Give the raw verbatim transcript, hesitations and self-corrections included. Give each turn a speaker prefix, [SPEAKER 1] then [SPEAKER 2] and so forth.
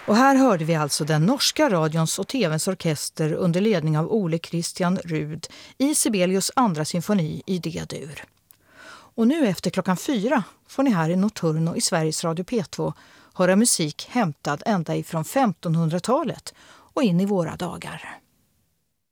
[SPEAKER 1] Och här hörde vi alltså den norska radions och tvns orkester under ledning av Ole Christian Rud i Sibelius andra symfoni i D-dur. Och nu efter klockan fyra får ni här i Nocturno i Sveriges Radio P två höra musik hämtad ända ifrån femtonhundratalet och in i våra dagar.